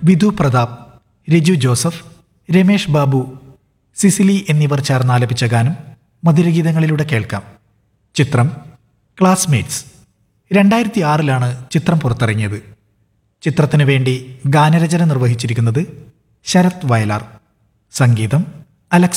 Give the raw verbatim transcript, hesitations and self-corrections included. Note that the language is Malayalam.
വിധു പ്രതാപ്, രജു ജോസഫ്, രമേഷ് ബാബു, സിസിലി എന്നിവർ ചേർന്ന് ആലപിച്ച ഗാനം മധുരഗീതങ്ങളിലൂടെ കേൾക്കാം. ചിത്രം ക്ലാസ്മേറ്റ്സ്. രണ്ടായിരത്തി ആറിലാണ് ചിത്രം പുറത്തിറങ്ങിയത്. ചിത്രത്തിനു വേണ്ടി ഗാനരചന നിർവഹിച്ചിരിക്കുന്നത് ശരത് വയലാർ. സംഗീതം അലക്സ്